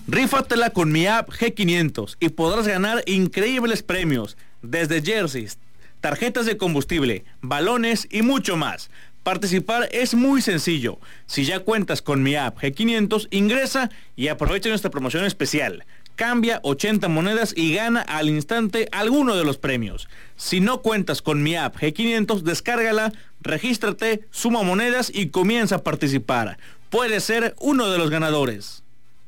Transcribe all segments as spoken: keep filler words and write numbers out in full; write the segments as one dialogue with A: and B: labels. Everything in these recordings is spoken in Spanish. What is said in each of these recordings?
A: Rífatela con mi app G quinientos y podrás ganar increíbles premios, desde jerseys, tarjetas de combustible, balones y mucho más. Participar es muy sencillo. Si ya cuentas con mi app G quinientos, ingresa y aprovecha nuestra promoción especial. Cambia ochenta monedas y gana al instante alguno de los premios. Si no cuentas con mi app G quinientos, descárgala, regístrate, suma monedas y comienza a participar. Puedes ser uno de los ganadores.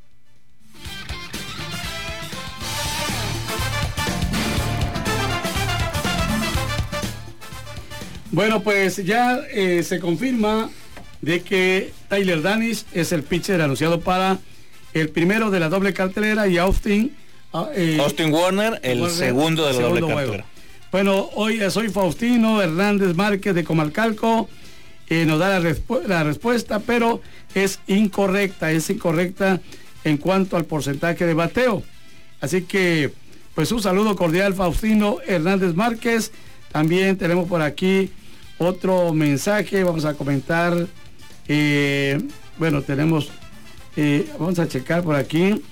B: Bueno, pues ya eh, se confirma de que Tyler Danis es el pitcher anunciado para el primero de la doble cartelera y Austin
A: eh, Austin Warner el Warner, segundo de la segundo doble cartelera.
B: Bueno, hoy soy Faustino Hernández Márquez de Comalcalco, eh, nos da la, respu la respuesta, pero es incorrecta, es incorrecta en cuanto al porcentaje de bateo. Así que, pues un saludo cordial, Faustino Hernández Márquez. También tenemos por aquí otro mensaje, vamos a comentar, eh, bueno, tenemos, eh, vamos a checar por aquí,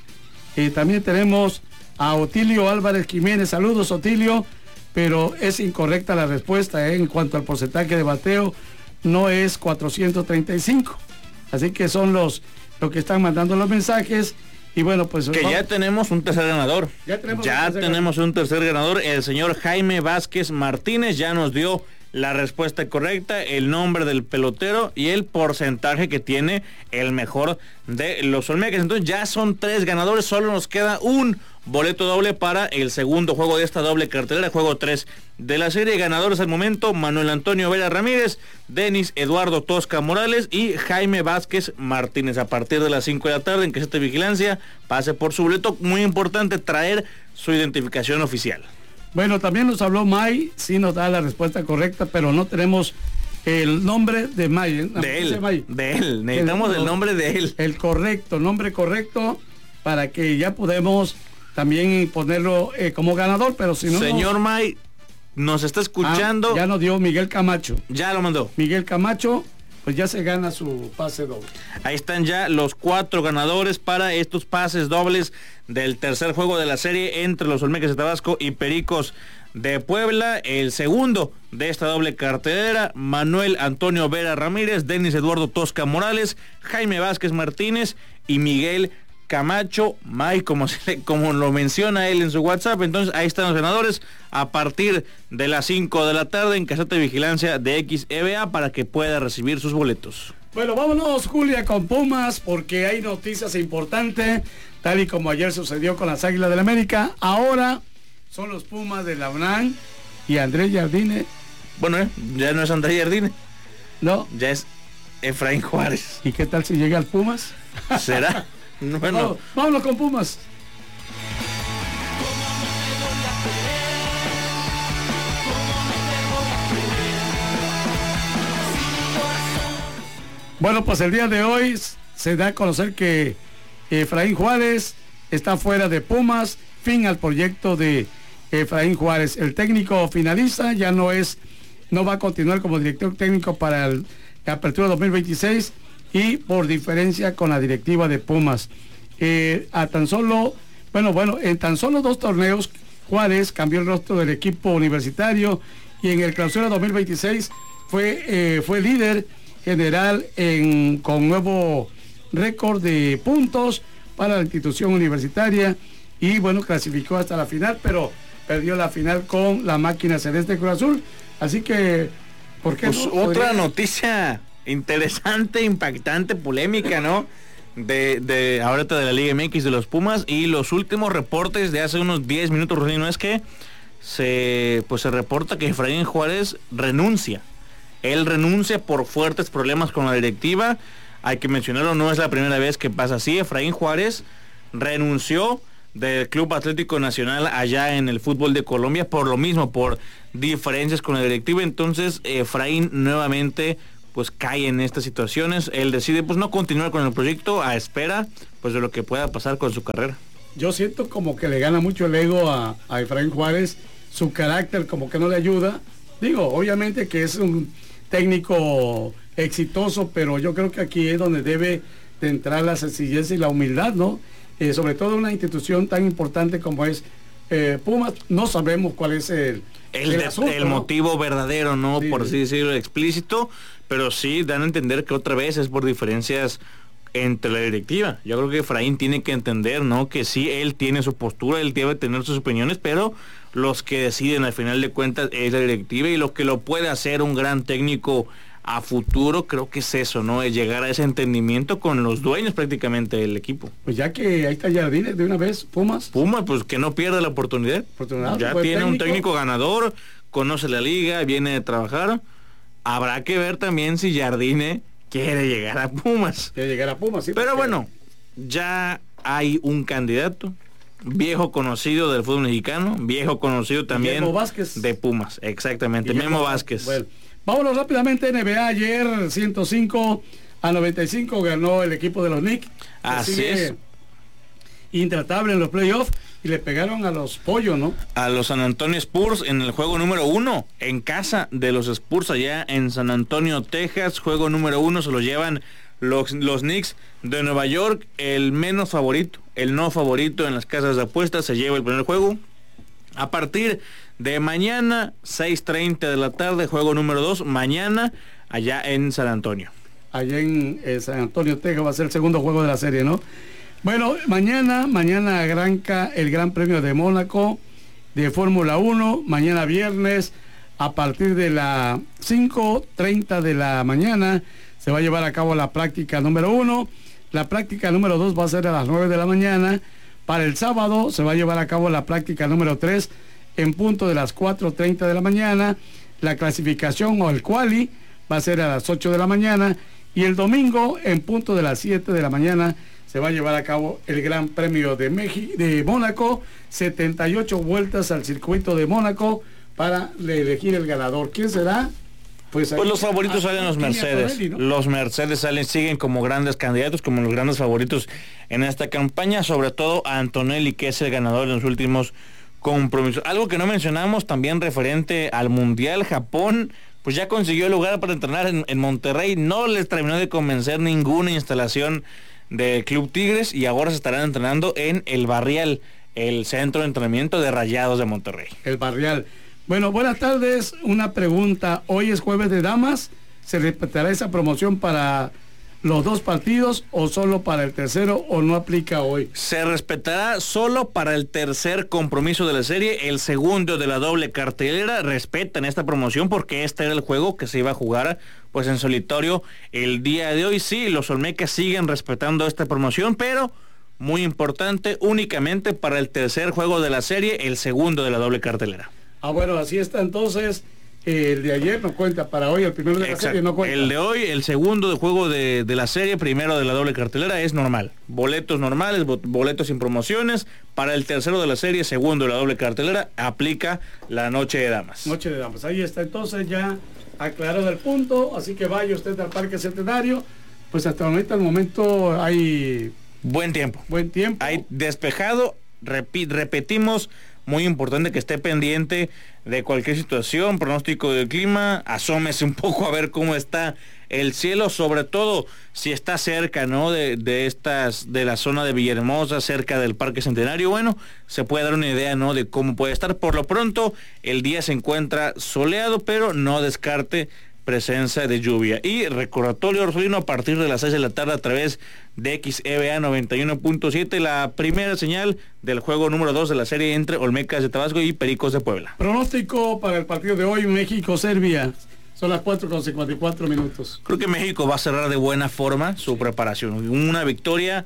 B: eh, también tenemos a Otilio Álvarez Jiménez, saludos Otilio, pero es incorrecta la respuesta, eh, en cuanto al porcentaje de bateo, no es cuatrocientos treinta y cinco, así que son los, los que están mandando los mensajes. Y bueno, pues
A: que
B: vamos.
A: ya tenemos un tercer ganador. Ya tenemos, ya un, tercer tenemos ganador. un tercer ganador. El señor Jaime Vázquez Martínez ya nos dio la respuesta correcta, el nombre del pelotero y el porcentaje que tiene el mejor de los Olmecas. Entonces ya son tres ganadores, solo nos queda un boleto doble para el segundo juego de esta doble cartelera, juego tres de la serie. Ganadores al momento: Manuel Antonio Vera Ramírez, Denis Eduardo Tosca Morales y Jaime Vázquez Martínez. A partir de las cinco de la tarde en que esté vigilancia, pase por su boleto. Muy importante traer su identificación oficial.
B: Bueno, también nos habló May, sí nos da la respuesta correcta, pero no tenemos el nombre de May. ¿eh?
A: De él, May. de él, necesitamos el, el nombre de él.
B: El correcto, nombre correcto, para que ya podemos también ponerlo eh, como ganador, pero si no...
A: Señor no... May, nos está escuchando.
B: Ah, ya nos dio Miguel Camacho.
A: Ya lo mandó.
B: Miguel Camacho, pues ya se gana su pase doble.
A: Ahí están ya los cuatro ganadores para estos pases dobles del tercer juego de la serie entre los Olmecas de Tabasco y Pericos de Puebla. El segundo de esta doble cartelera: Manuel Antonio Vera Ramírez, Denis Eduardo Tosca Morales, Jaime Vázquez Martínez y Miguel Camacho May, como, se, como lo menciona él en su WhatsApp. Entonces ahí están los ganadores a partir de las cinco de la tarde en caseta de vigilancia de X E B A para que pueda recibir sus boletos.
B: Bueno, vámonos, Julia, con Pumas, porque hay noticias importantes, tal y como ayer sucedió con las Águilas del América. Ahora son los Pumas de la UNAM y Andrés Jardine.
A: Bueno, eh, ya no es Andrés Jardine.
B: No.
A: Ya es Efraín Juárez.
B: ¿Y qué tal si llega al Pumas?
A: ¿Será? Bueno.
B: Vámonos, vámonos con Pumas. Bueno, pues el día de hoy se da a conocer que Efraín Juárez está fuera de Pumas, fin al proyecto de Efraín Juárez. El técnico finaliza, ya no es, no va a continuar como director técnico para el, la apertura dos mil veintiséis y por diferencia con la directiva de Pumas. Eh, a tan solo, bueno, bueno, en tan solo dos torneos, Juárez cambió el rostro del equipo universitario y en el clausura dos mil veintiséis fue, eh, fue líder general en, con nuevo récord de puntos para la institución universitaria y bueno, clasificó hasta la final, pero perdió la final con la máquina celeste Cruz Azul. Así que, ¿por qué
A: pues no? Otra noticia interesante, impactante, polémica, ¿no? De, de ahorita de la Liga M X de los Pumas y los últimos reportes de hace unos diez minutos, Rodrigo, es que se, pues se reporta que Efraín Juárez renuncia. Él renuncia por fuertes problemas con la directiva. Hay que mencionarlo, no es la primera vez que pasa así. Efraín Juárez renunció del Club Atlético Nacional allá en el fútbol de Colombia por lo mismo, por diferencias con la directiva. Entonces Efraín nuevamente pues cae en estas situaciones. Él decide pues no continuar con el proyecto a espera pues de lo que pueda pasar con su carrera.
B: Yo siento como que le gana mucho el ego a, a Efraín Juárez, su carácter como que no le ayuda. Digo, obviamente que es un técnico exitoso, pero yo creo que aquí es donde debe de entrar la sencillez y la humildad, ¿no? Eh, sobre todo una institución tan importante como es eh, Pumas. No sabemos cuál es el,
A: el, el, asunto, el ¿no? motivo verdadero, ¿no? Sí, por así decirlo, explícito, pero sí dan a entender que otra vez es por diferencias entre la directiva. Yo creo que Efraín tiene que entender, ¿no? Que sí, él tiene su postura, él debe tener sus opiniones, pero los que deciden al final de cuentas es la directiva, y lo que lo puede hacer un gran técnico a futuro, creo que es eso, ¿no? Es llegar a ese entendimiento con los dueños prácticamente del equipo.
B: Pues ya que ahí está Jardines de una vez, Pumas.
A: Pumas, pues que no pierda la oportunidad. oportunidad ya tiene técnico. un técnico ganador, conoce la liga, viene de trabajar. Habrá que ver también si Jardine quiere llegar a Pumas.
B: Quiere llegar a Pumas, sí.
A: Pero porque... bueno, ya hay un candidato, viejo conocido del fútbol mexicano, viejo conocido también
B: Guillermo Vázquez.
A: de Pumas, exactamente, Guillermo Memo Vázquez.
B: Bueno, vámonos rápidamente. N B A ayer ciento cinco a noventa y cinco ganó el equipo de los Knicks.
A: Así es.
B: Intratable en los playoffs y le pegaron a los pollos, ¿no?
A: A los San Antonio Spurs en el juego número uno, en casa de los Spurs allá en San Antonio, Texas. Juego número uno se lo llevan los, los Knicks de Nueva York, el menos favorito, el no favorito en las casas de apuestas, se lleva el primer juego. A partir de mañana, seis treinta de la tarde, juego número dos, mañana allá en San Antonio.
B: Allá en eh, San Antonio, Texas, va a ser el segundo juego de la serie, ¿no? Bueno, mañana, mañana arranca el Gran Premio de Mónaco de Fórmula uno, mañana viernes, a partir de las cinco treinta de la mañana, se va a llevar a cabo la práctica número uno, la práctica número dos va a ser a las nueve de la mañana, para el sábado se va a llevar a cabo la práctica número tres en punto de las cuatro treinta de la mañana, la clasificación o el quali va a ser a las ocho de la mañana, y el domingo en punto de las siete de la mañana se va a llevar a cabo el Gran Premio de México, de Mónaco, setenta y ocho vueltas al circuito de Mónaco para elegir el ganador. ¿Quién será?
A: Pues, pues los favoritos salen los Mercedes. Torelli, ¿no? Los Mercedes salen, siguen como grandes candidatos, como los grandes favoritos en esta campaña, sobre todo a Antonelli, que es el ganador en los últimos compromisos. Algo que no mencionamos también referente al Mundial, Japón pues ya consiguió el lugar para entrenar en, en Monterrey, no les terminó de convencer ninguna instalación del Club Tigres y ahora se estarán entrenando en el Barrial, el centro de entrenamiento de Rayados de Monterrey.
B: El Barrial. Bueno, buenas tardes. Una pregunta. Hoy es jueves de damas. ¿Se respetará esa promoción para los dos partidos o solo para el tercero o no aplica hoy?
A: Se respetará solo para el tercer compromiso de la serie. El segundo de la doble cartelera respetan esta promoción porque este era el juego que se iba a jugar pues en solitario el día de hoy. Sí, los olmecas siguen respetando esta promoción, pero muy importante, únicamente para el tercer juego de la serie, el segundo de la doble cartelera.
B: Ah, bueno, así está entonces. El de ayer no cuenta para hoy, el primero de la Exacto. serie no cuenta.
A: El de hoy, el segundo de juego de, de la serie, primero de la doble cartelera, es normal. Boletos normales, boletos sin promociones. Para el tercero de la serie, segundo de la doble cartelera, aplica la noche de damas.
B: Noche de damas, ahí está entonces ya aclarado el punto, así que vaya usted al Parque Centenario. Pues hasta ahorita el momento hay...
A: Buen tiempo.
B: Buen tiempo.
A: Hay despejado, repi- repetimos... Muy importante que esté pendiente de cualquier situación, pronóstico del clima, asómese un poco a ver cómo está el cielo, sobre todo si está cerca, ¿no? De, de estas, de la zona de Villahermosa, cerca del Parque Centenario, bueno, se puede dar una idea, ¿no? De cómo puede estar. Por lo pronto, el día se encuentra soleado, pero no descarte presencia de lluvia. Y recordatorio, Rosolino, a partir de las seis de la tarde a través de X E B A noventa y uno punto siete, la primera señal del juego número dos de la serie entre Olmecas de Tabasco y Pericos de Puebla.
B: Pronóstico para el partido de hoy, México-Serbia. Son las cuatro con cincuenta y cuatro minutos.
A: Creo que México va a cerrar de buena forma su preparación. Una victoria,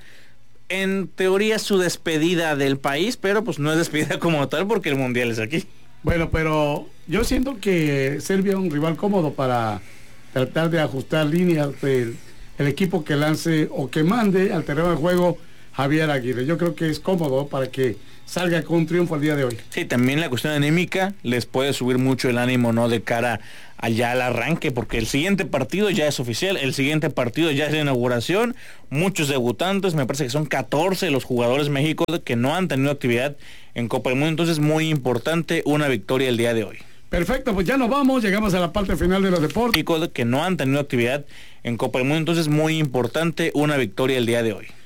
A: en teoría su despedida del país, pero pues no es despedida como tal porque el Mundial es aquí.
B: Bueno, pero yo siento que Serbia es un rival cómodo para tratar de ajustar líneas del el equipo que lance o que mande al terreno de juego Javier Aguirre. Yo creo que es cómodo para que salga con un triunfo el día de hoy.
A: Sí, también la cuestión anímica les puede subir mucho el ánimo, ¿no? De cara allá al arranque, porque el siguiente partido ya es oficial, el siguiente partido ya es la inauguración, muchos debutantes, me parece que son catorce los jugadores México que no han tenido actividad en Copa del Mundo, entonces muy importante una victoria el día de hoy.
B: Perfecto, pues ya nos vamos, llegamos a la parte final de los deportes.
A: Chicos que no han tenido actividad en Copa del Mundo, entonces muy importante una victoria el día de hoy.